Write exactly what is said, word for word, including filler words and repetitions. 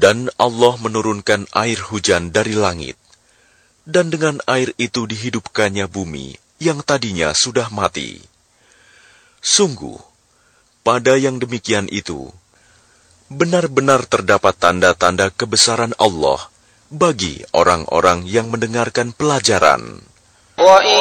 Dan Allah menurunkan air hujan dari langit, dan dengan air itu dihidupkannya bumi yang tadinya sudah mati. Sungguh, pada yang demikian itu, benar-benar terdapat tanda-tanda kebesaran Allah bagi orang-orang yang mendengarkan pelajaran. وَإِن